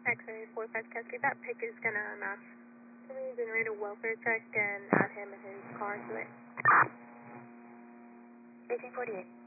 X-ray 45 Cascade, that pic is gonna match. Can we generate a welfare check and add him and his car to it? 1848.